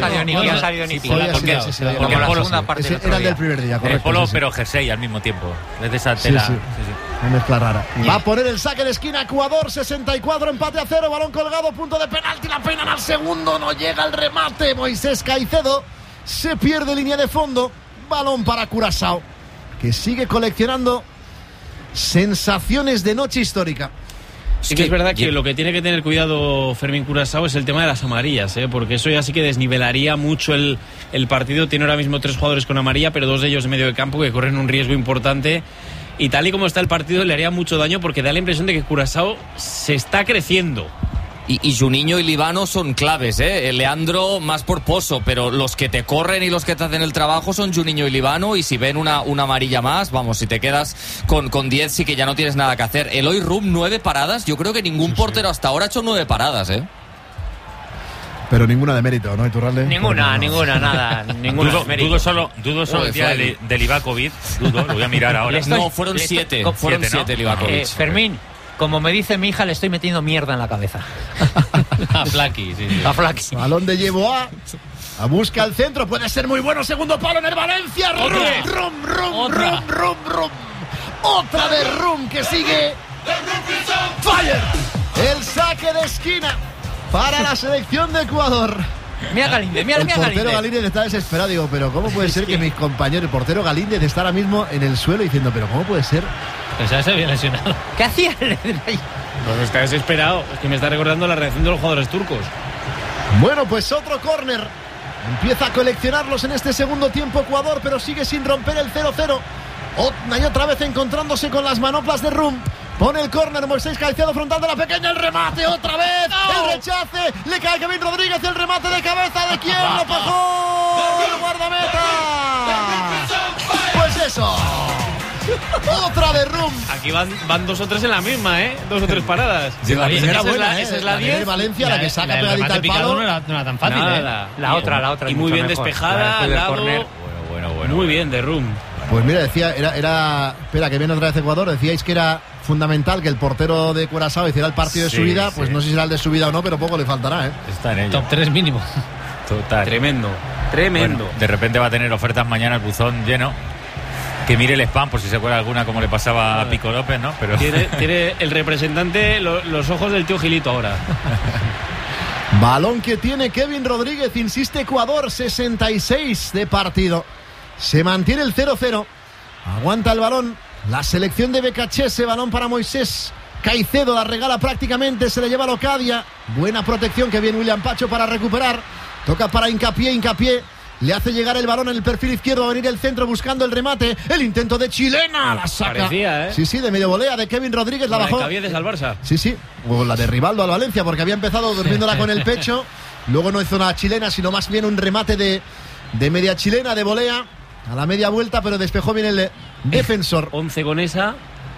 ha salido ni Polo. Porque la segunda parte era el del primer día, correcto. Polo, pero jersey al mismo tiempo. Desde esa tela. Sí. Una mezcla rara. Va a poner el saque de esquina Ecuador, 64, empate a 0, balón colgado, punto de penalti, la peinan al segundo, no llega el remate. Moisés Caicedo se pierde línea de fondo, balón para Curazao, que sigue coleccionando sensaciones de noche histórica. Sí que es verdad que lo que tiene que tener cuidado Fermín Curazao es el tema de las amarillas, porque eso ya sí que desnivelaría mucho el partido. Tiene ahora mismo 3 jugadores con amarilla, pero 2 de ellos en medio de campo que corren un riesgo importante. Y tal y como está el partido le haría mucho daño porque da la impresión de que Curazao se está creciendo. Y Juninho y Líbano son claves, Leandro más por Pozo, pero los que te corren y los que te hacen el trabajo son Juninho y Líbano, y si ven una amarilla más, vamos, si te quedas con 10 sí que ya no tienes nada que hacer. Eloy Rum, 9 paradas, yo creo que ningún portero hasta ahora ha hecho 9 paradas, Pero ninguna de mérito, ¿no, Iturralde? Ninguna, nada. Dudo solo el día de Livakovic. Lo voy a mirar ahora. No, fueron 7. Fueron 7 Livakovic. Fermín, como me dice mi hija, le estoy metiendo mierda en la cabeza. A Flaki, sí. A Flaki. Balón de Yeboah. A busca al centro, puede ser muy bueno. Segundo palo en el Valencia. Rum. Otra de Rum que sigue. Fire. El saque de esquina para la selección de Ecuador. Mira Galíndez, El portero Galíndez está desesperado. Digo, pero ¿cómo puede ser que mis compañeros, el portero Galíndez, está ahora mismo en el suelo diciendo, pero ¿cómo puede ser? Pensaba que se había lesionado. ¿Qué hacía él ahí? Pues está desesperado. Es que me está recordando la reacción de los jugadores turcos. Bueno, pues otro córner. Empieza a coleccionarlos en este segundo tiempo Ecuador, pero sigue sin romper el 0-0. Y otra vez encontrándose con las manoplas de Rum. Pone el córner, Moisés Caicedo frontal de la pequeña, el remate otra vez, el rechace, le cae Kevin Rodríguez, el remate de cabeza, ¿de quién? Lo pagó el guardameta. Pues eso, otra de Rum. Aquí van 2 o 3 en la misma, 2 o 3 paradas. Sí, la primera buena, esa es la 10. de Valencia, la que saca pegadita al palo. No era tan fácil, La otra. Y muy bien despejada, al lado. Bueno. Muy bien de Rum. Pues mira, decía, espera, que viene otra vez Ecuador, decíais que era fundamental que el portero de Curazao hiciera el partido de su vida, pues no sé si será el de su vida o no, pero poco le faltará, Está en ello. Top 3 mínimo. Total. Tremendo. Bueno, de repente va a tener ofertas mañana el buzón lleno. Que mire el spam por si se cuela alguna, como le pasaba a Pico López, ¿no? Pero tiene el representante los ojos del tío Gilito ahora. Balón que tiene Kevin Rodríguez, insiste Ecuador, 66 de partido. Se mantiene el 0-0. Aguanta el balón la selección de Becachese. Balón para Moisés Caicedo, la regala prácticamente, se le lleva a Locadia. Buena protección, que viene William Pacho para recuperar. Toca para Hincapié. Le hace llegar el balón en el perfil izquierdo, va a venir el centro buscando el remate. El intento de Chilena, la saca. Parecía, Sí, de medio volea de Kevin Rodríguez, la bajó. Caviedes al Barça. Sí. O la de Rivaldo al Valencia, porque había empezado durmiéndola con el pecho. Luego no hizo una chilena, sino más bien un remate de media chilena, de volea. A la media vuelta, pero despejó bien el defensor. 11 con esa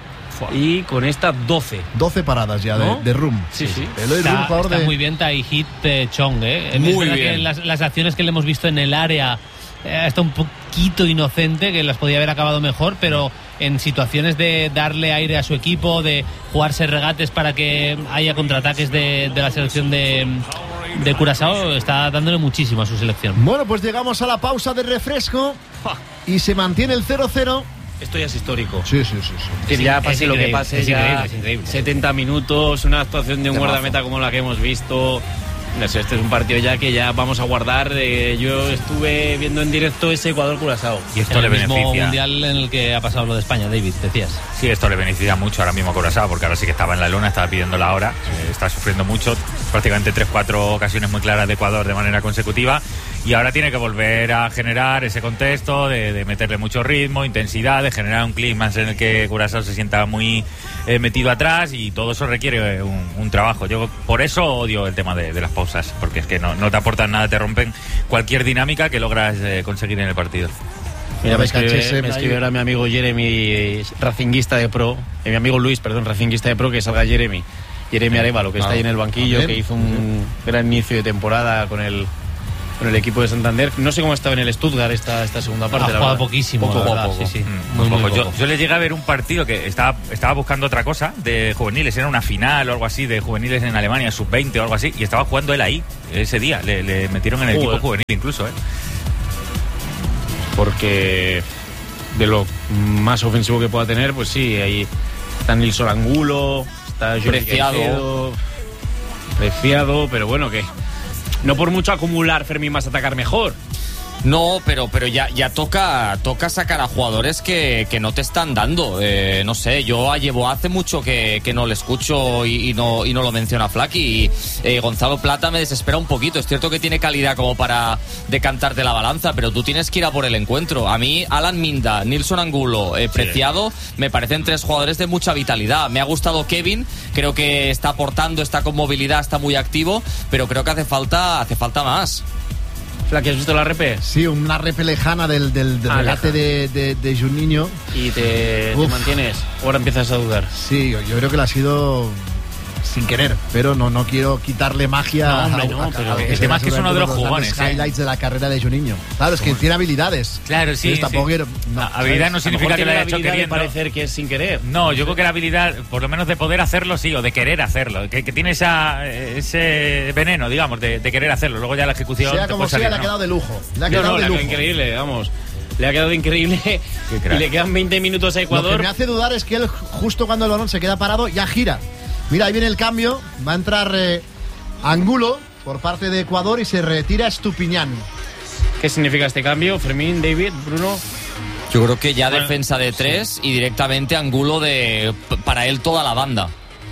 y con esta 12. 12 paradas ya, ¿no? de Rum. Sí. Está muy bien Tahith Chong, Muy bien. Que las acciones que le hemos visto en el área está un poquito inocente, que las podía haber acabado mejor, pero en situaciones de darle aire a su equipo, de jugarse regates para que haya contraataques de la selección de Curazao, está dándole muchísimo a su selección. Bueno, pues llegamos a la pausa de refresco y se mantiene el 0-0. Esto ya es histórico. Sí. Que ya pase lo que pase, es increíble. 70 minutos, una actuación de un guardameta como la que hemos visto. No sé, este es un partido ya que ya vamos a guardar. Yo estuve viendo en directo ese Ecuador-Curazao. Y esto le beneficia. El mismo mundial en el que ha pasado lo de España, David, decías. Sí, esto le beneficia mucho ahora mismo a Curazao, porque ahora sí que estaba en la luna, estaba pidiendo la hora, está sufriendo mucho, prácticamente 3-4 ocasiones muy claras de Ecuador de manera consecutiva, y ahora tiene que volver a generar ese contexto de meterle mucho ritmo, intensidad, de generar un clima en el que Curazao se sienta muy metido atrás, y todo eso requiere un trabajo. Yo por eso odio el tema de las pausas, porque es que no te aportan nada, te rompen cualquier dinámica que logras conseguir en el partido. Mira, me escribe ahora mi amigo Jeremy, racinguista de pro, mi amigo Luis, racinguista de pro, que salga Jeremy Arévalo, que está ahí en el banquillo, que hizo un gran inicio de temporada con el con el equipo de Santander. No sé cómo estaba en el Stuttgart esta segunda parte. Ha jugado poquísimo. Poco. Sí. Muy poco. poco. Yo le llegué a ver un partido que estaba buscando otra cosa de juveniles, era una final o algo así de juveniles en Alemania, sub-20 o algo así, y estaba jugando él ahí ese día. Le metieron en el equipo juvenil incluso. Porque de lo más ofensivo que pueda tener, pues sí, ahí está Nilsson Angulo, está Preciado, pero bueno, que no por mucho acumular Fermín más atacar mejor. No, pero ya toca sacar a jugadores que no te están dando. No sé, yo a Yeboah hace mucho que no le escucho y no lo menciona Flaky. Y Gonzalo Plata me desespera un poquito. Es cierto que tiene calidad como para decantarte la balanza, pero tú tienes que ir a por el encuentro. A mí, Alan Minda, Nilsson Angulo, Preciado, me parecen 3 jugadores de mucha vitalidad. Me ha gustado Kevin, creo que está aportando, está con movilidad, está muy activo, pero creo que hace falta más. Flaky, ¿has visto la repe? Sí, una repe lejana del regate de Juninho. ¿Y te mantienes? ¿Ahora empiezas a dudar? Sí, yo creo que la ha sido sin querer, pero no quiero quitarle magia. Pero el tema es que es uno de los jugones. Highlights de la carrera de Juninho. Claro, es que tiene habilidades. Claro, sí. Tampoco quiero, habilidad no significa que lo haya hecho queriendo. Parecer que es sin querer. No, yo creo que la habilidad, por lo menos de poder hacerlo, sí, o de querer hacerlo. Que tiene ese veneno, digamos, de querer hacerlo. Luego ya la ejecución. Sea como sea, le ha quedado de lujo. Le ha quedado increíble, vamos. Le ha quedado increíble. Y le quedan 20 minutos a Ecuador. Lo que me hace dudar es que él, justo cuando el balón se queda parado, ya gira. Mira, ahí viene el cambio. Va a entrar Angulo por parte de Ecuador y se retira Estupiñán. ¿Qué significa este cambio? Fermín, David, Bruno. Yo creo que ya defensa de 3 y directamente Angulo para él toda la banda.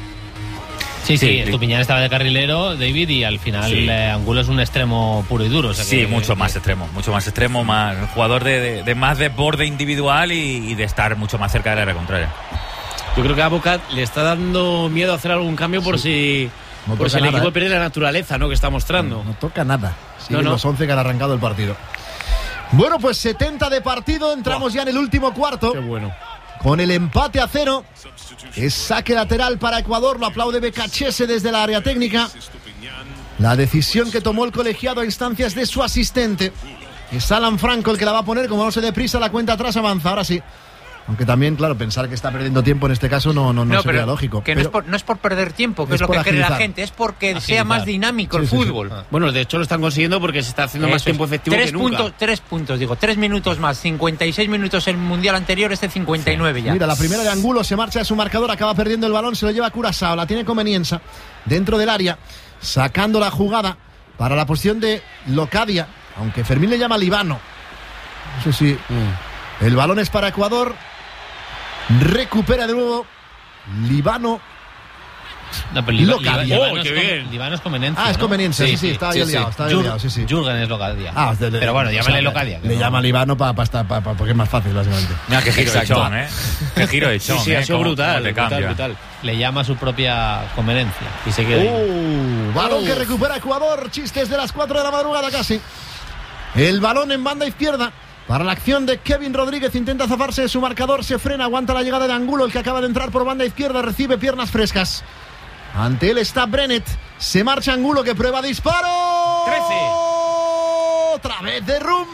Sí, Estupiñán estaba de carrilero, David, y al final Angulo es un extremo puro y duro. O sea sí, mucho más extremo, más jugador de más desborde individual y de estar mucho más cerca del área contraria. Yo creo que a Bocat le está dando miedo hacer algún cambio por si el equipo pierde la naturaleza, ¿no?, que está mostrando. No toca nada. Siguen los 11 que han arrancado el partido. Bueno, pues 70 de partido. Entramos ya en el último cuarto. Qué bueno. Con el empate a 0. Es saque lateral para Ecuador. Lo aplaude Becachese desde la área técnica. La decisión que tomó el colegiado a instancias de su asistente. Es Alan Franco el que la va a poner. Como no se deprisa, la cuenta atrás avanza. Ahora sí. Aunque también, claro, pensar que está perdiendo tiempo en este caso no sería lógico. Que no es por perder tiempo, que es lo que quiere la gente, es porque sea más dinámico el fútbol. Sí. Bueno, de hecho lo están consiguiendo porque se está haciendo más tiempo efectivo que nunca. 3 puntos, 3 minutos más, 56 minutos el Mundial anterior, 59 ya. Mira, la primera de Angulo se marcha de su marcador, acaba perdiendo el balón, se lo lleva Curazao, la tiene Comenienza dentro del área, sacando la jugada para la posición de Locadia, aunque Fermín le llama Líbano. Eso sí, el balón es para Ecuador. Recupera de nuevo Líbano. No, pero Líbano es Comenienza. Es Comenienza, sí, estaba yo liado. Jürgen es Locadia. Pero bueno, llámale Locadia. Le llama Líbano porque es más fácil, básicamente. Mira, qué giro de Chon, Qué giro de Chon. Sí, ha sido brutal. Le llama a su propia Conveniencia y se queda ahí. Balón que recupera Ecuador. Chistes de las 4 de la madrugada casi. El balón en banda izquierda. Para la acción de Kevin Rodríguez, intenta zafarse de su marcador, se frena, aguanta la llegada de Angulo, el que acaba de entrar por banda izquierda, recibe piernas frescas. Ante él está Brennett, se marcha Angulo que prueba disparo. 13. Otra vez de Rum.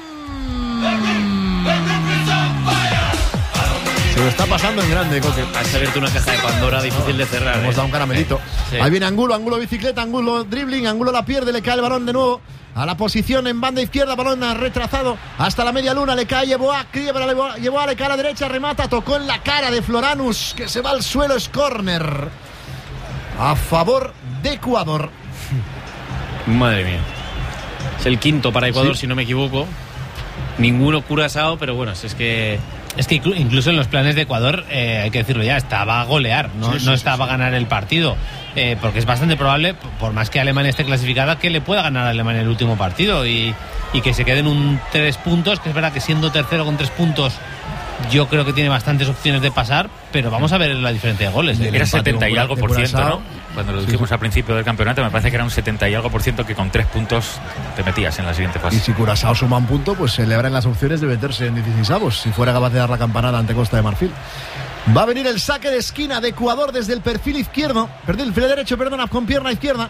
Se lo está pasando en grande, Coque. Has abierto una caja de Pandora difícil de cerrar. Hemos dado un caramelito. Sí. Ahí viene Angulo bicicleta, Angulo dribbling, Angulo la pierde, le cae el balón de nuevo. A la posición en banda izquierda, balón retrasado hasta la media luna, le cae Yeboah, le cae a la derecha, remata, tocó en la cara de Floranus, que se va al suelo, es córner a favor de Ecuador. Madre mía. Es el quinto para Ecuador, si no me equivoco. Ninguno Curazao, pero bueno, es que incluso en los planes de Ecuador, hay que decirlo ya, estaba a golear, no estaba a ganar el partido. Porque es bastante probable, por más que Alemania esté clasificada, que le pueda ganar a Alemania el último partido y que se queden un 3 puntos, que es verdad que siendo tercero con 3 puntos yo creo que tiene bastantes opciones de pasar, pero vamos a ver la diferencia de goles. Era 70 y algo por ciento, ¿no? Cuando lo dijimos al principio del campeonato, me parece que era un 70 y algo por ciento que con 3 puntos te metías en la siguiente fase. Y si Curazao suma un punto, pues se le abren las opciones de meterse en 16avos, si fuera capaz de dar la campanada ante Costa de Marfil. Va a venir el saque de esquina de Ecuador desde el perfil izquierdo, el perfil derecho, con pierna izquierda.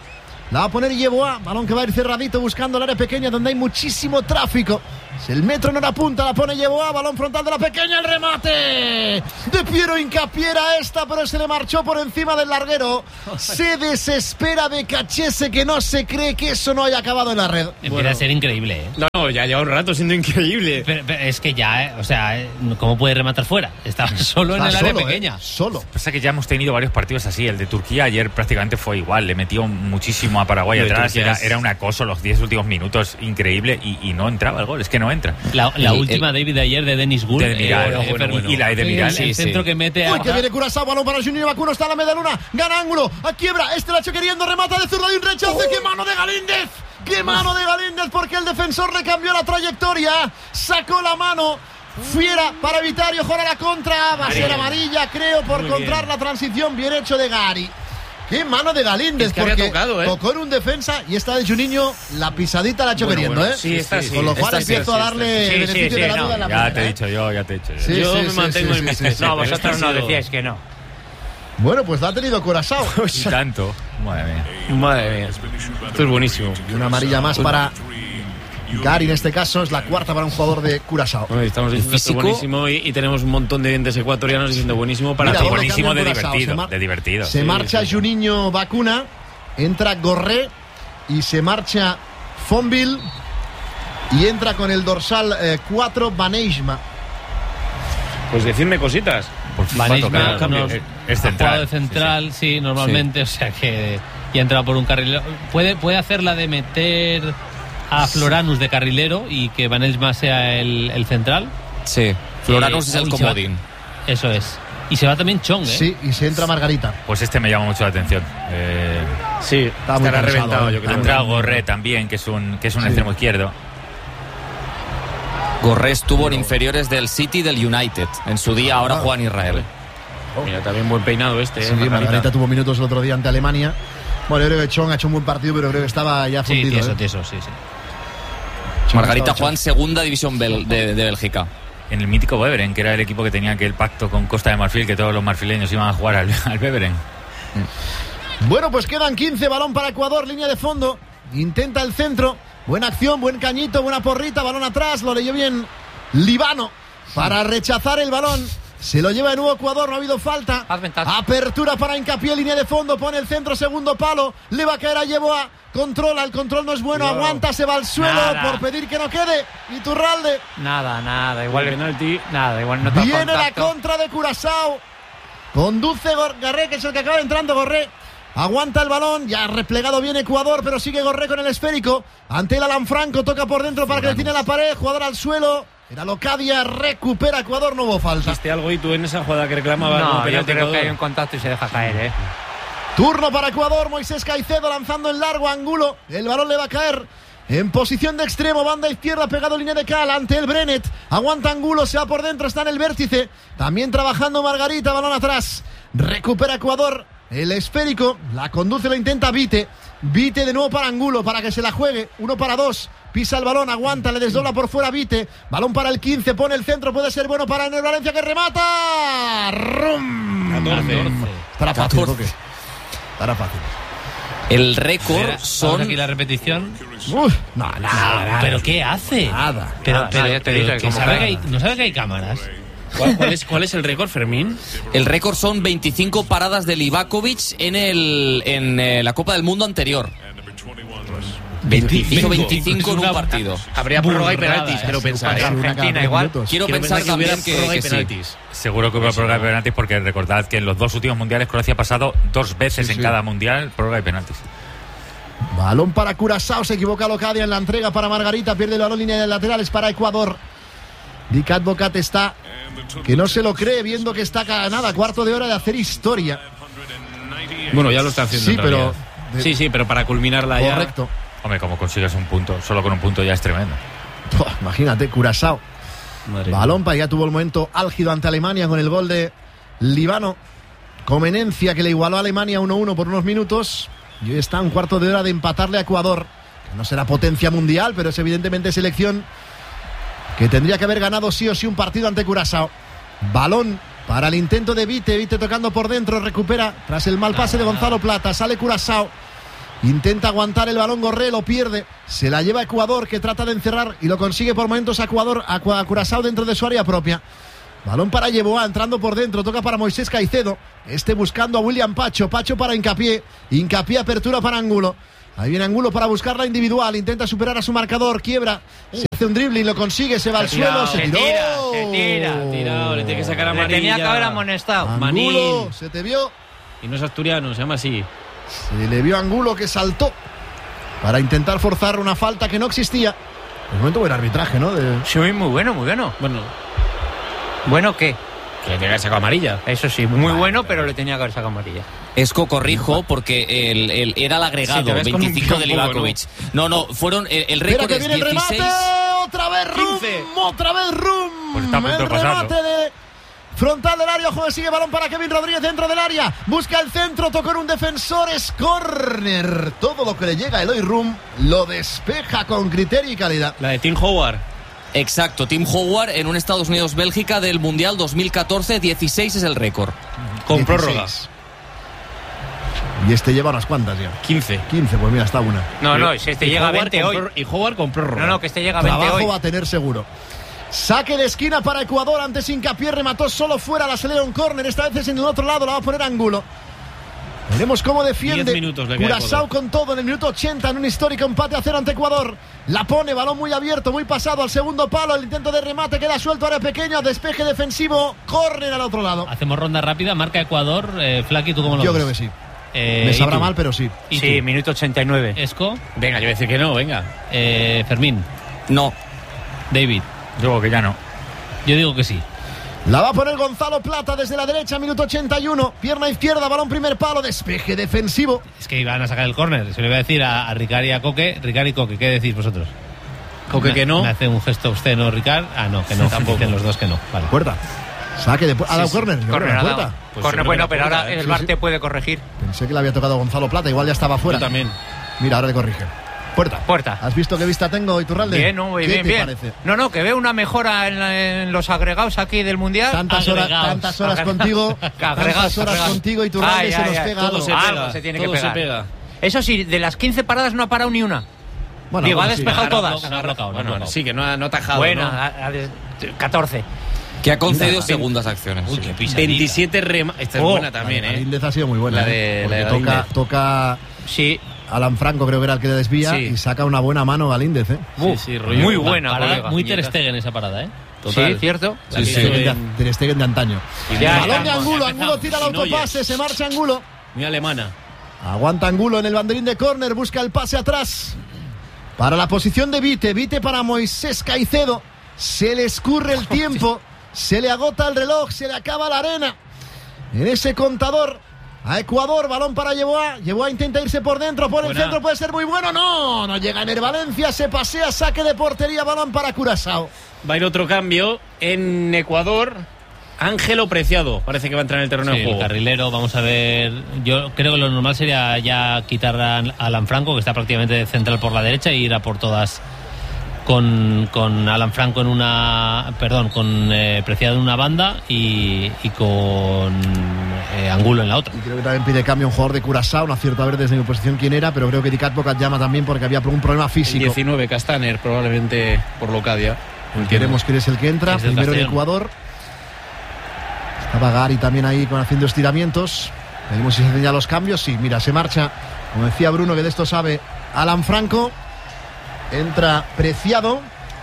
La va a poner Yeboah. Balón que va a ir cerradito buscando el área pequeña donde hay muchísimo tráfico. Si el metro no la apunta, la pone Yeboah. Balón frontal de la pequeña, el remate de Piero Hincapié era esta, pero se le marchó por encima del larguero. Se desespera Becachese, que no se cree que eso no haya acabado en la red. Empieza a ser increíble, ¿eh? No, ya lleva un rato siendo increíble. Pero es que ya, o sea, ¿cómo puede rematar fuera? Estaba solo en el área pequeña. Solo. Pasa que ya hemos tenido varios partidos así. El de Turquía ayer prácticamente fue igual. Le metió muchísimo a Paraguay atrás. Era un acoso los 10 últimos minutos increíble y no entraba el gol. Es que no entra. La última, David, de ayer de Dennis Gould. Y la de Miral. El centro que mete Uy, que viene Curazao, balón para Juninho Vacuno, está a la media luna, gana ángulo, a quiebra, la hecho queriendo, remata de zurda y un rechace. ¡Qué mano de Galíndez! ¡Qué mano de Galíndez! Porque el defensor le cambió la trayectoria, sacó la mano. Fiera para evitar y ojo a la contra. Va a ser amarilla, creo, por encontrar la transición. Bien hecho de Gary. ¡Qué mano de Galíndez! Es que porque tocado, tocó en un defensa y esta de Juninho, la pisadita la ha hecho queriendo, ¿eh? Sí, esta sí. Con lo cual empiezo a darle beneficio de la duda en la Ya primera, te he dicho yo, ya te he dicho yo. Sí, Yo sí, me sí, mantengo sí, en mis sí, tres. sí. No, vosotros no decíais que no. Bueno, pues la ha tenido Curazao. Y tanto. Madre mía. Madre mía. Esto es buenísimo. Y una amarilla más para Gary, en este caso, es la cuarta para un jugador de Curazao. Bueno, estamos diciendo esto Físico. buenísimo y tenemos un montón de dientes ecuatorianos diciendo buenísimo para Mira, todos. bueno, Buenísimo de cambia en Curazao, divertido. De divertido. Se marcha sí. Juninho Vacuna, entra Gorré y se marcha Fonville y entra con el dorsal 4 Baneishma. Pues decirme cositas. Por FIFA Baneishma toca, nos es ha jugado central. de central, sí, normalmente, o sea que y ha entrado por un carrilero. Puede hacer la de meter a Floranus de carrilero y que Baneishma sea el central. Sí, Floranus es el y se va- comodín. Eso es. Y se va también Chong, ¿eh? Sí, y se entra Margarita. Pues este me llama mucho la atención. Sí, Está muy estará cansado, reventado, yo Ha creo. entrado Gorré también, que es un extremo izquierdo. Gorré estuvo en inferiores del City y del United. En su día ahora juega en Israel. Mira, también buen peinado este. Sí, Margarita tuvo minutos el otro día ante Alemania. Bueno, yo creo que Chong ha hecho un buen partido, pero creo que estaba ya Sí, fundido. tieso, sí. Margarita juega en segunda división de Bélgica. En el mítico Beveren, que era el equipo que tenía aquel pacto con Costa de Marfil, que todos los marfileños iban a jugar al Beveren. Bueno, pues quedan 15, balón para Ecuador, línea de fondo. Intenta el centro. Buena acción, buen cañito, buena porrita, balón atrás, lo leyó bien Líbano para rechazar el balón. Se lo lleva de nuevo Ecuador, no ha habido falta. Haz ventaja. Apertura para Hincapié, línea de fondo, pone el centro, segundo palo, le va a caer a Yeboah. Controla, el control no es bueno, aguanta, se va al suelo Nada. por pedir que no quede. Iturralde. Nada, igual penalti. Nada, igual no toca Viene la contacto. contra de Curazao. Conduce Garré, que es el que acaba entrando Gorré. Aguanta el balón, ya replegado bien Ecuador, pero sigue Gorré con el esférico. Ante el Alan Franco, toca por dentro para que le tiene la pared. Jugador al suelo. Era Locadia, recupera Ecuador, no hubo falta. ¿Viste algo y tú en esa jugada que reclamaba? No, un yo penalti creo que Ecuador? hay un contacto y se deja caer, Turno para Ecuador, Moisés Caicedo lanzando en largo, Angulo. El balón le va a caer en posición de extremo, banda izquierda, pegado línea de cal ante el Brenet. Aguanta Angulo, se va por dentro, está en el vértice. También trabajando Margarita, balón atrás. Recupera Ecuador el esférico, la conduce, lo intenta Vite. Vite de nuevo para Angulo, para que se la juegue. 1 para 2. Pisa el balón, aguanta, le desdobla por fuera Vite. Balón para el 15, pone el centro, puede ser bueno para Enel Valencia que remata. ¡Rum! 14. Estará fácil, Coque. Estará fácil. El récord Vamos son... aquí la repetición. Uf, nada. ¿Pero qué hace? Nada. Pero, ya te dije que cómo sabe cae. que no sabe que hay cámaras. ¿Cuál es el récord, Fermín? El récord son 25 paradas de Livakovic en la Copa del Mundo anterior. Hizo 25 en un partido. Habría prórroga y Burrada, penaltis, quiero es pensar. Casi una cada Argentina 3 igual. minutos. Quiero pensar que hubiera también que, prórroga y que sí. penaltis. Seguro que hubo prórroga de penaltis, porque recordad que en los dos últimos mundiales Croacia ha pasado 2 veces Sí, en sí. cada mundial prórroga y penaltis. Balón para Curazao, se equivoca Locadia en la entrega para Margarita, pierde el balón, línea de laterales para Ecuador. Dick Advocat está que no se lo cree, viendo que está nada, cuarto de hora de hacer historia. Bueno, ya lo está haciendo. Sí, en pero realidad. Sí, pero para culminarla ya. correcto. Hombre, como consigues un punto, solo con un punto ya es tremendo. Buah, imagínate, Curazao. Madre Balón para ya tuvo el momento álgido ante Alemania con el gol de Líbano. Comenencia, que le igualó a Alemania 1-1 por unos minutos. Y hoy está un cuarto de hora de empatarle a Ecuador, que no será potencia mundial, pero es evidentemente selección que tendría que haber ganado sí o sí un partido ante Curazao. Balón para el intento de Vite, Vite tocando por dentro, recupera tras el mal pase de Gonzalo Plata, sale Curazao. Intenta aguantar el balón Gorré, lo pierde. Se la lleva a Ecuador, que trata de encerrar y lo consigue por momentos a Curazao dentro de su área propia. Balón para Yeboah, entrando por dentro. Toca para Moisés Caicedo. Buscando a William Pacho. Pacho para Hincapié. Hincapié, apertura para Angulo. Ahí viene Angulo para buscar la individual. Intenta superar a su marcador. Quiebra. Se hace un dribbling, lo consigue. Se va al suelo. Se tiró. Tirado. Le tiene que sacar amarilla. Le tenía que haber amonestado. Angulo, se te vio. Y no es asturiano, se llama así. Se le vio a Angulo, que saltó para intentar forzar una falta que no existía. De momento buen arbitraje, ¿no? Sí, muy bueno. ¿Bueno qué? Que le tenía que haber sacado amarilla. Eso sí, muy bueno, pero le tenía que haber sacado amarilla. Esco, corrijo, porque era el agregado, sí, 25 de Livakovic. No, fueron el récord que es viene 16. El remate, otra vez Rum. Pues está a punto de pasarlo. Remate de frontal del área, ojo, sigue balón para Kevin Rodríguez dentro del área. Busca el centro, tocó en un defensor, es córner. Todo lo que le llega a Eloy Rum lo despeja con criterio y calidad. La de Tim Howard. Exacto, Tim Howard en un Estados Unidos-Bélgica del Mundial 2014, 16 es el récord. Con 16. prórroga. Y este lleva unas cuantas ya. 15, pues mira, está una. No, si este llega a 20 hoy. Y Howard con prórroga. No, que este llega a 20 Trabajo hoy. va a tener seguro. Saque de esquina para Ecuador. Antes Hincapié remató solo fuera. La salida un córner. Esta vez es en el otro lado. La va a poner Angulo. Veremos cómo defiende 10 minutos le queda Curazao Ecuador. con todo en el minuto 80 en un histórico empate a 0 ante Ecuador. La pone, balón muy abierto, muy pasado al segundo palo. El intento de remate queda suelto, área pequeña, despeje defensivo, córner al otro lado. Hacemos ronda rápida, marca Ecuador. Flaki, ¿tú cómo lo Yo ves? creo que sí. Me sabrá mal, pero sí. ¿Y Sí, tú? minuto 89. Esco, Venga, yo voy a decir que no, venga. Fermín, No, David. Yo que ya no. Yo digo que sí. La va a poner Gonzalo Plata desde la derecha, minuto 81. Pierna izquierda, balón primer palo, despeje defensivo. Es que iban a sacar el córner. Se lo iba a decir a Ricard y a Coque. Ricard y Coque, ¿qué decís vosotros? Coque que no. Me hace un gesto obsceno Ricard. Ah, no, que no. Tampoco. Dicen los dos que no. Vale. Puerta. Saque de puerta. ¿Ha dado córner? Yo creo que Córner, la ha dado. puerta. Pues Córner, yo creo bueno, que pero la ahora puerta, el sí, VAR sí. te puede corregir. Pensé que le había tocado Gonzalo Plata, igual ya estaba fuera. Yo también. Mira, ahora le corrige. Puerta. ¿Has visto qué vista tengo, Iturralde? Bien, no, ¿Qué bien, te bien. parece? No, que veo una mejora en los agregados aquí del Mundial. Tantas horas contigo, Agregados, contigo, Iturralde, se nos pega todo algo. se pega. Algo se tiene que todo se pegar. pega. Eso sí, de las 15 paradas no ha parado ni una. Bueno, Digo, ha sí. despejado todas. No ha blocado, no ha Bueno, blocado. sí, que no ha atajado. Bueno, ¿no? 14. que ha concedido Mira, segundas acciones. Uy, qué pisadita. 27 remates. Esta es buena también, La Índez ha sido muy buena. La de Porque Galíndez. toca Sí, Alan Franco, creo que era el que le desvía, Sí. y saca una buena mano Galíndez. Sí, rollo. muy buena, Parada, colega. muy Ter Stegen esa parada, ¿eh? Total. Sí, cierto. Sí, sí. Ter Stegen de antaño. Ya Balón de estamos, Angulo, ya Angulo tira el empezamos. autopase, se marcha Angulo. Muy alemana. Aguanta Angulo en el banderín de córner, busca el pase atrás. Para la posición de Vite para Moisés Caicedo. Se le escurre el tiempo, se le agota el reloj, se le acaba la arena. En ese contador a Ecuador, balón para Yeboah. Yeboah intenta irse por dentro, por el Buena. centro, puede ser muy bueno. No llega Ener Valencia, se pasea, saque de portería, balón para Curazao. Va a ir otro cambio en Ecuador. Ángelo Preciado parece que va a entrar en el terreno Sí, de el juego. carrilero, vamos a ver. Yo creo que lo normal sería ya quitar a Alan Franco, que está prácticamente central por la derecha, e ir a por todas con Alan Franco en una. Perdón, con Preciado en una banda y con Angulo en la otra. Y creo que también pide cambio un jugador de Curazao. No acierto a ver desde mi posición quién era, pero creo que Dicat Bocat llama también porque había un problema El físico. 19, Castaner, probablemente por Locadia. Queremos quién es el que entra. Es del Primero en Castellón. Ecuador. Estaba Gary también ahí haciendo estiramientos. Veremos si se hacen ya los cambios. Sí, mira, se marcha. Como decía Bruno, que de esto sabe, Alan Franco. Entra Preciado.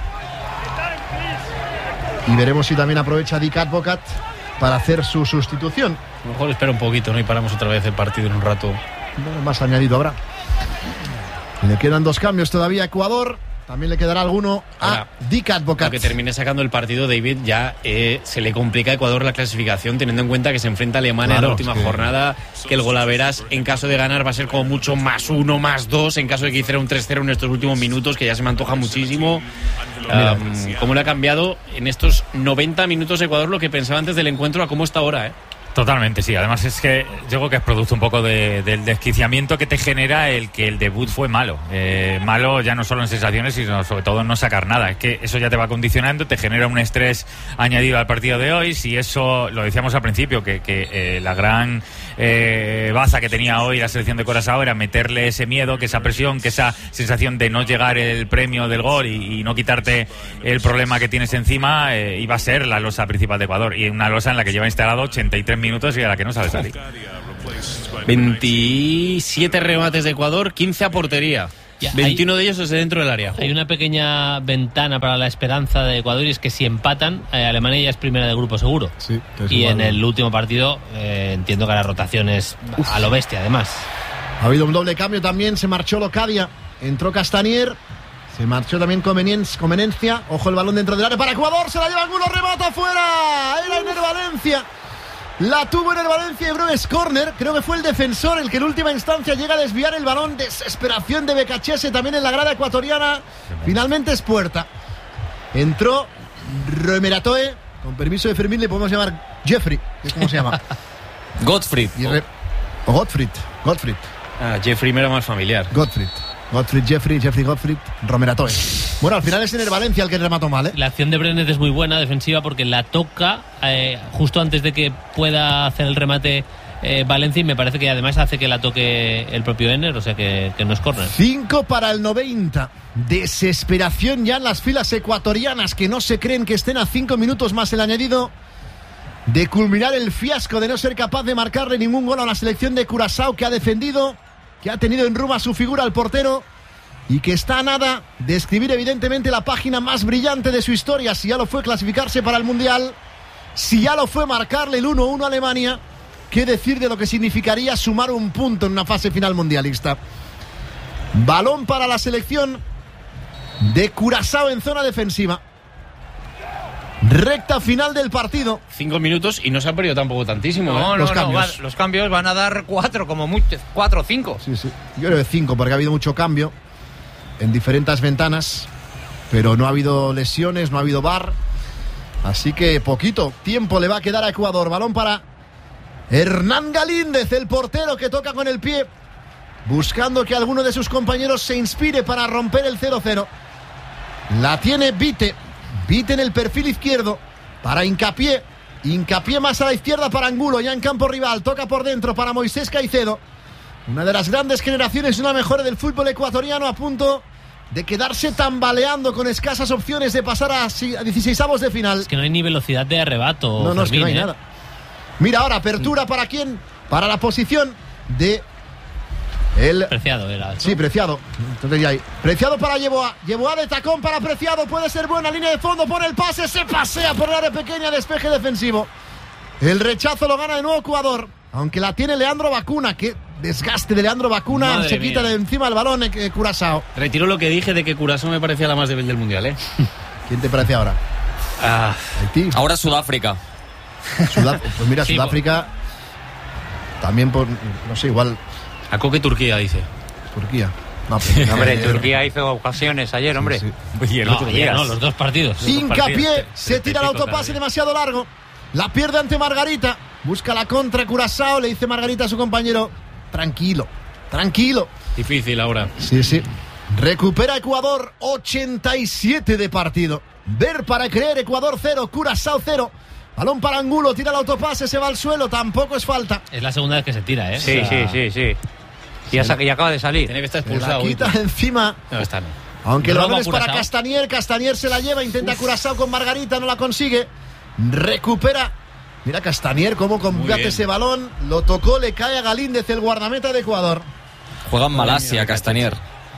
Y veremos si también aprovecha Dicat Bocat para hacer su sustitución. A lo mejor espera un poquito, ¿no? Y paramos otra vez el partido en un rato. Bueno, más añadido ahora. Le quedan dos cambios todavía a Ecuador. También le quedará alguno a Ahora, Dicat Bocat. Aunque termine sacando el partido, David, ya se le complica a Ecuador la clasificación, teniendo en cuenta que se enfrenta a Alemania en Claro, la última es que- jornada, que el golaveras, en caso de ganar, va a ser como mucho +1, +2, en caso de que hiciera un 3-0 en estos últimos minutos, que ya se me antoja muchísimo. ¿Cómo le ha cambiado en estos 90 minutos Ecuador lo que pensaba antes del encuentro a cómo está ahora, eh? Totalmente, sí. Además es que yo creo que es producto un poco del desquiciamiento que te genera el que el debut fue malo. Malo ya no solo en sensaciones, sino sobre todo en no sacar nada. Es que eso ya te va condicionando, te genera un estrés añadido al partido de hoy. Si eso, lo decíamos al principio, que la gran baza que tenía hoy la selección de Curazao era meterle ese miedo, que esa presión, que esa sensación de no llegar el premio del gol y no quitarte el problema que tienes encima, iba a ser la losa principal de Ecuador. Y una losa en la que lleva instalado 83 minutos y a la que no sabe salir. 27 remates de Ecuador, 15 a portería. 21 de ellos desde dentro del área. Hay una pequeña ventana para la esperanza de Ecuador, y es que si empatan, Alemania ya es primera del grupo seguro. Sí, y en el último partido entiendo que la rotación es a lo bestia, además. Ha habido un doble cambio también, se marchó Locadia, entró Castanier, se marchó también Comenencia. Ojo el balón dentro del área para Ecuador, se la lleva Angulo, remata fuera. Era Ener Valencia. La tuvo en el Valencia y Bro, es córner. Creo que fue el defensor el que en última instancia llega a desviar el balón. Desesperación de Becachese también en la grada ecuatoriana. Finalmente es puerta. Entró Romeratoe. Con permiso de Fermín le podemos llamar Jeffrey. ¿Cómo se llama? Gottfried. O Gottfried. Jeffrey me era más familiar. Jeffrey Gottfried, Romeratoe. Bueno, al final es en el Valencia el que remató mal, ¿eh? La acción de Brenes es muy buena defensiva porque la toca justo antes de que pueda hacer el remate Valencia, y me parece que además hace que la toque el propio Ener, o sea que no es córner. 5 para el 90. Desesperación ya en las filas ecuatorianas, que no se creen que estén a 5 minutos más el añadido de culminar el fiasco de no ser capaz de marcarle ningún gol a la selección de Curazao, que ha defendido, que ha tenido en Roma su figura al portero y que está a nada de escribir evidentemente la página más brillante de su historia. Si ya lo fue clasificarse para el Mundial, si ya lo fue marcarle el 1-1 a Alemania, ¿qué decir de lo que significaría sumar un punto en una fase final mundialista? Balón para la selección de Curazao en zona defensiva. Recta final del partido. 5 minutos y no se ha perdido tampoco tantísimo. Los cambios. Los cambios van a dar 4 como mucho, 4 o 5. Sí. Yo creo que 5, porque ha habido mucho cambio en diferentes ventanas, pero no ha habido lesiones, no ha habido VAR, así que poquito tiempo le va a quedar a Ecuador. Balón para Hernán Galíndez, el portero, que toca con el pie, buscando que alguno de sus compañeros se inspire para romper el 0-0. La tiene Vite en el perfil izquierdo para Hincapié más a la izquierda para Angulo, ya en campo rival, toca por dentro para Moisés Caicedo. Una de las grandes generaciones, una mejora del fútbol ecuatoriano, a punto de quedarse tambaleando con escasas opciones de pasar a 16avos de final. Es que no hay ni velocidad de arrebato. No, Fermín, es que no hay nada. Mira ahora, apertura para quién, para la posición de el Preciado era, ¿no? Sí, Preciado. Entonces ya hay Preciado para Yeboah de tacón para Preciado, puede ser buena, línea de fondo, pone el pase, se pasea por el área pequeña, despeje defensivo. El rechazo lo gana de nuevo Ecuador, aunque la tiene Leandro Bacuna. Qué desgaste de Leandro Bacuna. Madre se mía. quita de encima el balón Curazao. Retiro lo que dije de que Curazao me parecía la más débil del Mundial, ¿eh? ¿Quién te parece ahora? Haití. Ahora Sudáfrica. Pues mira, Sí, Sudáfrica también por, no sé, igual A Coque Turquía, dice. Turquía. No, pero, Hombre, Turquía hizo ocasiones ayer, hombre. Sí. Y el No, otro ayer día. no, los dos partidos. Hincapié, se tira el autopase demasiado largo. La pierde ante Margarita. Busca la contra Curazao. Le dice Margarita a su compañero: tranquilo. Difícil ahora. Sí. Recupera Ecuador, 87 de partido. Ver para creer, Ecuador 0, Curazao 0. Balón para Angulo, tira el autopase, se va al suelo, tampoco es falta. Es la segunda vez que se tira, ¿eh? Sí. Y acaba de salir. Tiene que estar La expulsado. quita encima. No, está no. Aunque el Roba balón es para Curazao. Castanier se la lleva, intenta Curazao con Margarita, no la consigue. Recupera. Mira Castanier cómo combate bien. ese balón, lo tocó, le cae a Galíndez, el guardameta de Ecuador. Juega en Malasia, Castanier.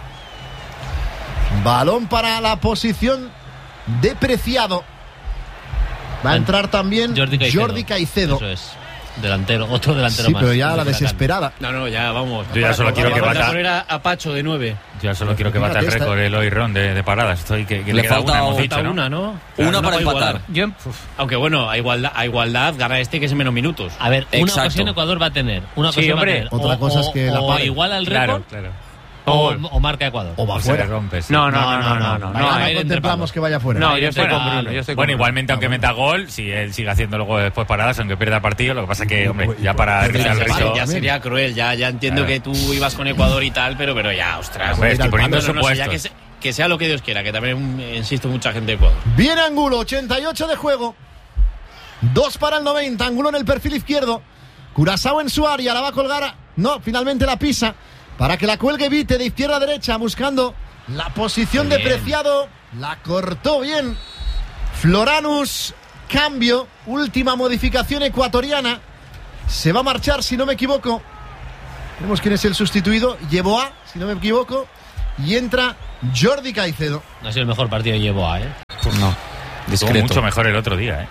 Balón para la posición de Preciado. Va a entrar también Jordi Caicedo. Eso es. Delantero, otro delantero Sí, más. pero ya la Huracán. desesperada. No, ya vamos. Yo ya solo quiero que Vamos a bata. poner a Pacho de 9. Yo solo quiero que bata el Fíjate, récord el Oirón de paradas. Estoy que Le le queda falta una, hemos otra, dicho, ¿no? Una, ¿no? Una para igualar. empatar. Aunque bueno, a igualdad gana este que es en menos minutos. A ver, una Exacto. ocasión Ecuador va a tener. Una Sí, ocasión hombre. va a tener. Otra cosa es que la o pare. igual al récord. Claro. o marca Ecuador. O va O se le fuera. rompe. Sí. No. Ahí contemplamos que vaya fuera. No, yo estoy fuera. con Bruno. Yo estoy con Bueno, Bruno. igualmente, aunque meta gol, si él sigue haciendo luego después paradas, aunque pierda el partido, lo que pasa es que, hombre, ya para rizar el Palo rizo. Ya también. sería cruel, ya entiendo Claro. que tú ibas con Ecuador y tal, pero ya, ostras. Hombre, estoy poniendo No, no sé, ya supuestos. que sea lo que Dios quiera, que también, insisto, mucha gente de Ecuador. Viene Angulo, 88 de juego. 2 para el 90. Angulo en el perfil izquierdo. Curazao en su área, la va a colgar. No, finalmente la pisa. Para que la cuelgue Vite de izquierda a derecha, buscando la posición de Muy bien. Preciado. La cortó bien. Floranus, cambio. Última modificación ecuatoriana. Se va a marchar, si no me equivoco. Vemos quién es el sustituido. Yeboah, si no me equivoco. Y entra Jordi Caicedo. No ha sido el mejor partido de Yeboah, ¿eh? No, Estuvo discreto. mucho mejor el otro día,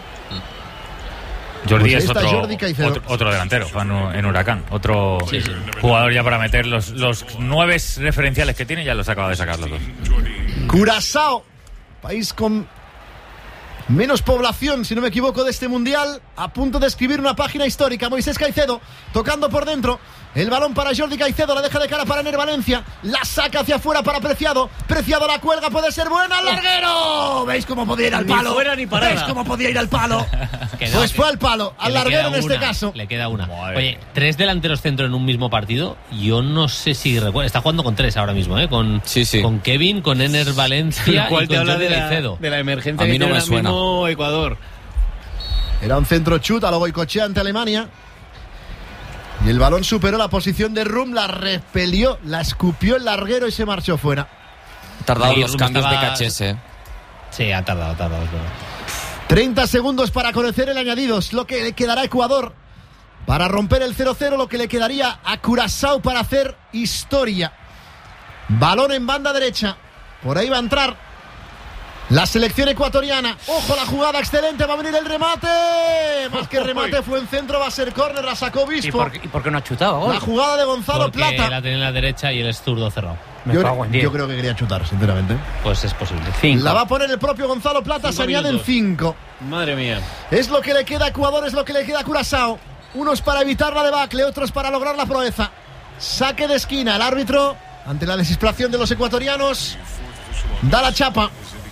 Jordi Pues es ahí está otro, Jordi Caicedo. otro delantero en Huracán. Otro jugador ya para meter los 9 referenciales que tiene, ya los acaba de sacar los dos. Curazao, país con menos población, si no me equivoco, de este mundial, a punto de escribir una página histórica. Moisés Caicedo tocando por dentro. El balón para Jordi Caicedo, la deja de cara para Ener Valencia, la saca hacia afuera para Preciado. Preciado la cuelga, puede ser buena, ¡al larguero! ¿Veis cómo podía ir al Ni palo? fuera ni parada. ¿Veis cómo podía ir al palo? Que no, Pues que- fue al palo, que al le larguero queda en este una, caso. Le queda una. Madre Oye, 3 delanteros centro en un mismo partido. Yo no sé si recuerdo. Está jugando con 3 ahora mismo, ¿eh? Con Kevin, con Ener Valencia ¿Cuál y te con habla Jordi de Caicedo. la emergencia A mí que no tiene me ahora suena. mismo Ecuador? Era un centro chuta, lo boicochea ante Alemania. Y el balón superó la posición de Rum, la repelió, la escupió el larguero y se marchó fuera. Tardado Ahí los Rum cambios estaba- de Cachese. Sí, ha tardado, es verdad. 30 segundos para conocer el añadido. Es lo que le quedará a Ecuador para romper el 0-0, lo que le quedaría a Curazao para hacer historia. Balón en banda derecha. Por ahí va a entrar la selección ecuatoriana. Ojo, la jugada excelente. Va a venir el remate. Más que remate, fue en centro. Va a ser córner. La sacó ¿Y Obispo. por qué no ha chutado gol? La jugada de Gonzalo Porque Plata. la tenía en la derecha y él es zurdo cerrado. Me cago en 10. Yo creo que quería chutar, sinceramente. Pues es posible. 5. La va a poner el propio Gonzalo Plata. 5 Se añaden minutos. 5. Madre mía. Es lo que le queda a Ecuador, es lo que le queda a Curazao. Unos para evitar la debacle, otros para lograr la proeza. Saque de esquina. El árbitro, ante la desesperación de los ecuatorianos, da la chapa.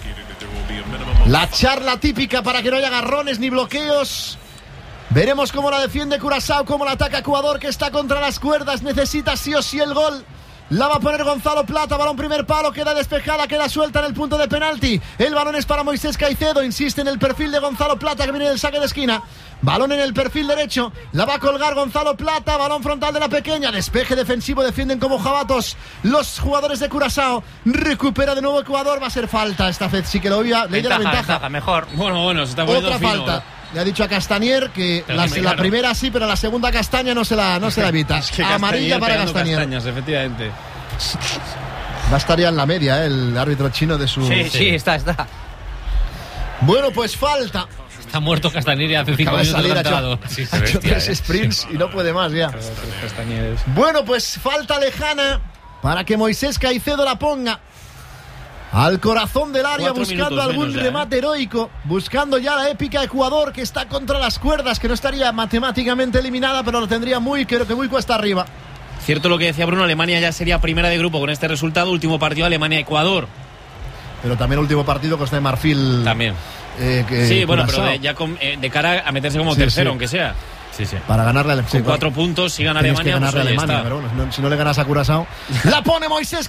La charla típica para que no haya agarrones ni bloqueos. Veremos cómo la defiende Curazao, cómo la ataca Ecuador, que está contra las cuerdas. Necesita sí o sí el gol. La va a poner Gonzalo Plata, balón primer palo, queda despejada, queda suelta en el punto de penalti. El balón es para Moisés Caicedo, insiste en el perfil de Gonzalo Plata que viene del saque de esquina. Balón en el perfil derecho, la va a colgar Gonzalo Plata, balón frontal de la pequeña, despeje defensivo, defienden como jabatos los jugadores de Curazao. Recupera de nuevo Ecuador, va a ser falta esta vez, sí que lo había, le dio la ventaja. Mejor. Bueno, se está poniendo Otra fino. falta. Le ha dicho a Castanier que Pero la dime, claro. primera sí, pero la segunda castaña no se la evita. Es que Amarilla Castañer para pegando Castanier. castañas, efectivamente. Va a estar ya en la media, el árbitro chino de su... Sí, está. Bueno, pues falta. Está muerto Castanir y hace 5 Acaba de minutos salir, ha ha entrado. hecho, Sí, ha hecho bestia, 3 sprints y no puede más ya. Castañeres. Bueno, pues falta lejana para que Moisés Caicedo la ponga al corazón del área, 4 buscando minutos algún menos ya, remate heroico, buscando ya la épica Ecuador, que está contra las cuerdas, que no estaría matemáticamente eliminada, pero lo tendría creo que muy cuesta arriba. Cierto lo que decía Bruno, Alemania ya sería primera de grupo con este resultado. Último partido Alemania-Ecuador. Pero también último partido Costa de Marfil. También. Que Sí, bueno, pero Curazao. de cara a meterse como Sí, tercero, sí. aunque sea. Sí. Para ganarle al Con 4 puntos, si gana Tienes que Alemania, ganarle pues a ahí Alemania, está. pero bueno, si no le ganas a Curazao. La pone Moisés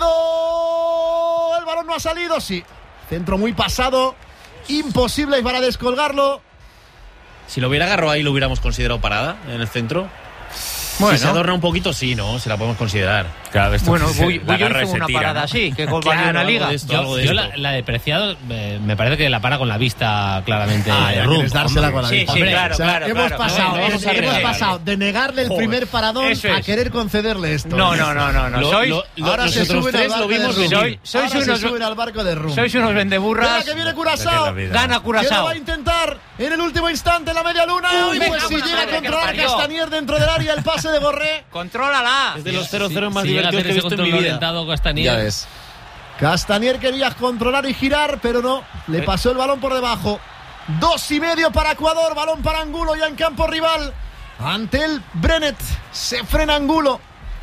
Caicedo. El balón no ha salido, sí. Centro muy pasado. Imposible para descolgarlo. Si lo hubiera agarrado ahí, lo hubiéramos considerado parada en el centro. Bueno. Si se adorna un poquito, sí, ¿no? Se la podemos considerar. Cada vez Bueno, la Bullo garra hizo se una tira, parada ¿no? así, que gol valió una algo liga. de esto, Yo, algo de yo esto. la de Preciado me parece que la para con la vista claramente. Ya Rum. quieres dársela con la Sí, vista. sí, Hombre, claro, O sea, claro. hemos claro. pasado, No, vamos a hemos arreglar. pasado de negarle el primer paradón eso a es. querer concederle esto. No. Sois, Ahora se nosotros suben tres al lo barco de vimos Rum. venir. Sois Ahora se unos- suben al barco de Rum. sois unos Mira vendeburras. que viene Lo Curazao. que es la vida. Gana Que lo Curazao. va a intentar en el último instante la media luna. Uy, Y me pues cago si en la llega a madre que controlar parió. Castanier dentro del área, el pase de Borré. Contrólala. Es de los 0-0 más Si llega a divertidos hacer que he ese visto en mi control vida. orientado Castanir. Ya ves. Castanier quería controlar y girar, pero no. Le pasó el balón por debajo. 2,5 para Ecuador. Balón para Angulo ya en campo rival. Ante el Brenet. Se frena Angulo.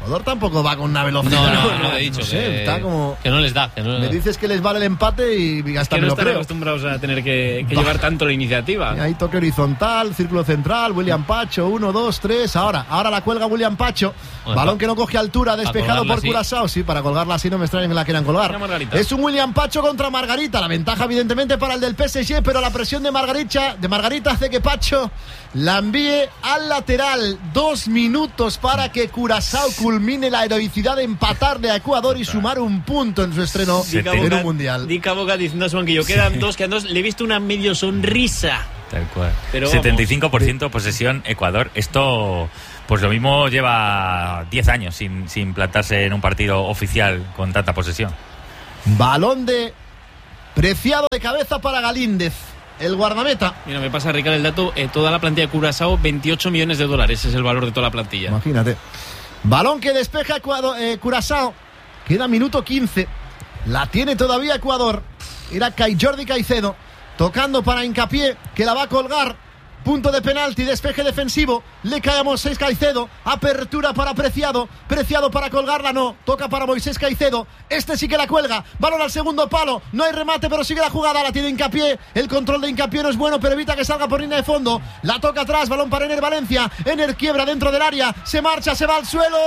Ecuador tampoco va con una velocidad. No, he dicho. No sé, está como... Que no les da. Me dices que les vale el empate y hasta que me no lo están creo. acostumbrados a tener que llevar tanto la iniciativa. Y ahí toque horizontal, círculo central, William Pacho, 1, 2, 3. Ahora la cuelga William Pacho. Balón que no coge altura, despejado por Curazao. Sí, para colgarla así no me extraña que la quieran colgar. Es un William Pacho contra Margarita. La ventaja, evidentemente, para el del PSG, pero la presión de Margarita hace que Pacho la envíe al lateral. 2 minutos para que Curazao culmine la heroicidad de empatarle a Ecuador y sumar un punto en su estreno en un mundial. Dica Boca diciendo a su banquillo, quedan dos. Le he visto una medio sonrisa. Tal cual. Pero 75% posesión Ecuador. Esto, pues lo mismo lleva 10 años sin plantarse en un partido oficial con tanta posesión. Balón de Preciado de cabeza para Galíndez, el guardameta. Mira, me pasa Ricardo el dato, toda la plantilla de Curazao, $28 millones, es el valor de toda la plantilla. Imagínate. Balón que despeja Curazao. Queda minuto 15. La tiene todavía Ecuador. Era Jordi Caicedo tocando para Hincapié, que la va a colgar. Punto de penalti, despeje defensivo. Le cae a Moisés Caicedo. Apertura para Preciado. Preciado para colgarla, no. Toca para Moisés Caicedo. Este sí que la cuelga. Balón al segundo palo. No hay remate, pero sigue la jugada. La tiene Hincapié. El control de Hincapié no es bueno, pero evita que salga por línea de fondo. La toca atrás. Balón para Ener Valencia. Ener quiebra dentro del área. Se marcha, se va al suelo.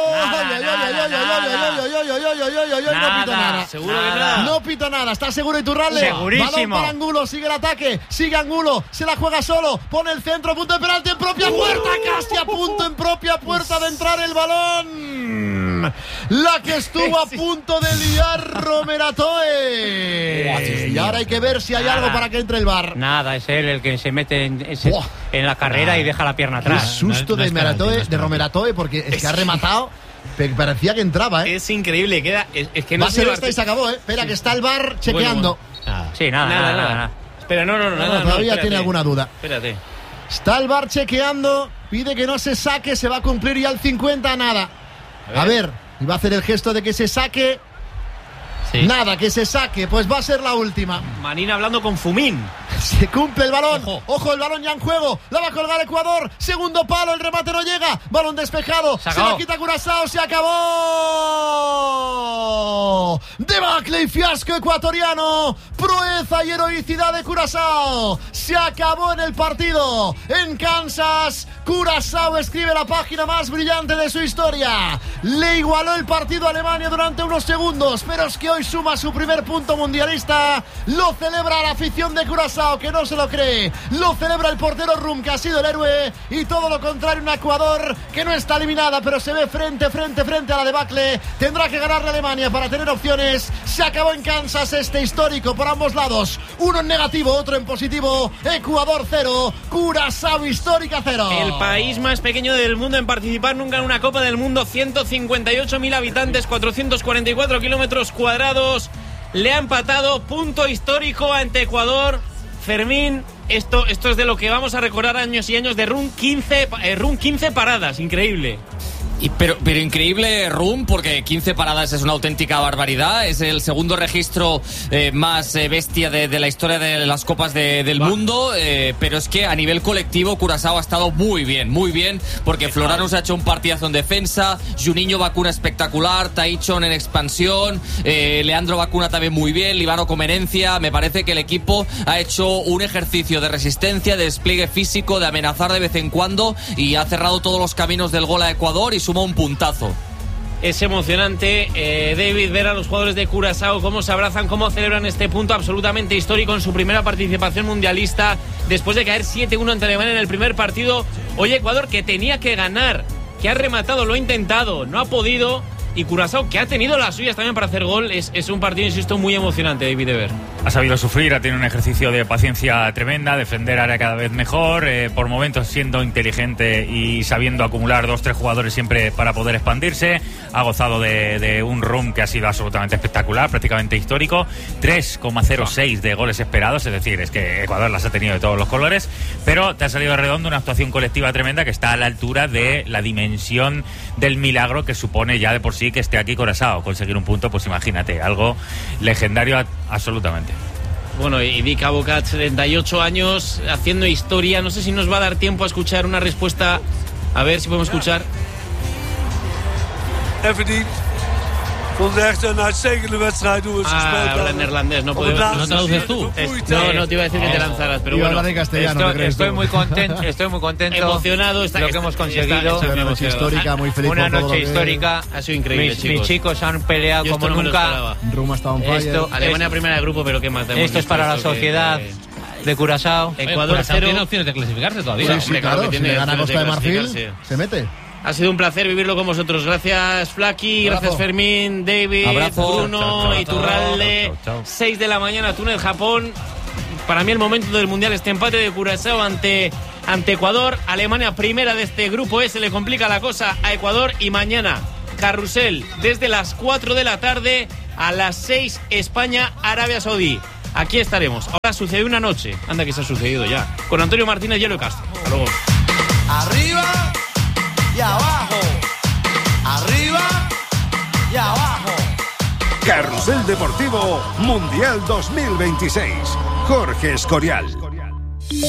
No pito nada. Seguro que nada. No pito nada. ¿Estás seguro, Iturralde? Segurísimo. Balón para Angulo. Sigue el ataque. Sigue Angulo. Se la juega solo. Pone el centro, punto de penalti en propia puerta, casi a punto en propia puerta de entrar el balón. La que estuvo a punto de liar Romeratoe. Y ahora hay que ver si hay algo para que entre el VAR. Nada, es él el que se mete en la carrera y deja la pierna Qué atrás. susto de Romeratoe, porque es que ha rematado. Parecía que entraba, ¿eh? Es increíble, es que no va a ser esta y se acabó, ¿eh? Espera, que está el VAR chequeando. Sí, nada. Espera, no, todavía tiene alguna duda. Espérate. Está el VAR chequeando, pide que no se saque, se va a cumplir ya el 50, nada. A ver, iba a hacer el gesto de que se saque. Sí. Nada, que se saque, pues va a ser la última. Manina hablando con Fumín. Se cumple el balón. Ojo, el balón ya en juego. La va a colgar Ecuador. Segundo palo, el remate no llega. Balón despejado. Se la quita Curazao. Se acabó. Debacle y fiasco ecuatoriano. Proeza y heroicidad de Curazao. Se acabó en el partido. En Kansas, Curazao escribe la página más brillante de su historia. Le igualó el partido a Alemania durante unos segundos, pero es que hoy suma su primer punto mundialista. Lo celebra la afición de Curazao, que no se lo cree. Lo celebra el portero Rum, que ha sido el héroe. Y todo lo contrario, un Ecuador que no está eliminada, pero se ve frente a la debacle. Tendrá que ganarle a Alemania para tener opciones. Se acabó en Kansas este histórico por ambos lados. Uno en negativo, otro en positivo. Ecuador 0, Curazao histórica 0. El país más pequeño del mundo en participar nunca en una Copa del Mundo. 158.000 habitantes, 444 kilómetros cuadrados. Le ha empatado, punto histórico ante Ecuador. Fermín, esto es de lo que vamos a recordar años y años de Rum. 15 paradas, increíble. Pero increíble, Rum, porque 15 paradas es una auténtica barbaridad. Es el segundo registro más bestia de la historia de las Copas del Mundo. Pero es que a nivel colectivo Curazao ha estado muy bien, porque Florano se ha hecho un partidazo en defensa, Juninho Vacuna espectacular, Taichon en expansión, Leandro Vacuna también muy bien, Líbano Comerencia. Me parece que el equipo ha hecho un ejercicio de resistencia, de despliegue físico, de amenazar de vez en cuando, y ha cerrado todos los caminos del gol a Ecuador y suma un puntazo. Es emocionante, David, ver a los jugadores de Curazao cómo se abrazan, cómo celebran este punto absolutamente histórico en su primera participación mundialista, después de caer 7-1 ante Alemania en el primer partido. Oye, Ecuador, que tenía que ganar, que ha rematado, lo ha intentado, no ha podido, y Curazao, que ha tenido las suyas también para hacer gol. Es un partido, insisto, muy emocionante, David de Ver. Ha sabido sufrir, ha tenido un ejercicio de paciencia tremenda, defender área cada vez mejor, por momentos siendo inteligente y sabiendo acumular 2-3 jugadores siempre para poder expandirse. Ha gozado de un Rum que ha sido absolutamente espectacular, prácticamente histórico. 3,06 de goles esperados, es decir, es que Ecuador las ha tenido de todos los colores, pero te ha salido redondo una actuación colectiva tremenda que está a la altura de la dimensión del milagro que supone ya de por sí que esté aquí Curazao. Conseguir un punto, pues imagínate, algo legendario absolutamente. Bueno, y Dica Bocat, 78 años, haciendo historia. No sé si nos va a dar tiempo a escuchar una respuesta. A ver si podemos escuchar. en verdiend. Vond het echt een uitstekende wedstrijd hoe we het gespeeld habla en hebben. neerlandés, no Op puedo. het laatste ¿No traduces tú? No, te iba a decir que te lanzaras, pero Iba a bueno. hablar en castellano, ¿te crees Estoy tú? muy contento, Emocionado, está lo que hemos conseguido. Una noche histórica, muy feliz Una por todo noche lo que- histórica. Ha sido increíble, Mis chicos han peleado Yo esto como no me lo nunca. esperaba. Ruma está on fire. Esto- Alemania primera de grupo, pero qué más. Esto es para la sociedad de Curazao. Oye, Ecuador Curazao 0. tiene opciones de clasificarse todavía. Sí, Hombre, sí, claro claro. que Si tiene le gana opciones Costa de de Marfil, clasificarse. se mete. Ha sido un placer vivirlo con vosotros. Gracias, Flaky. Abrazo. Gracias, Fermín, David, Abrazo. Bruno, Chao, chao, Iturralde. chao, chao. 6 de la mañana, Túnez, Japón. Para mí el momento del Mundial, este empate de Curazao ante Ecuador. Alemania primera de este grupo E, se le complica la cosa a Ecuador. Y mañana, carrusel, desde las 4 de la tarde a las 6, España, Arabia Saudí. Aquí estaremos. Ahora sucedió una noche. Anda que se ha sucedido ya. Con Antonio Martínez, Hielo y Castro. Hasta luego. Arriba y abajo. Arriba y abajo. Carrusel Deportivo Mundial 2026. Jorge Escorial.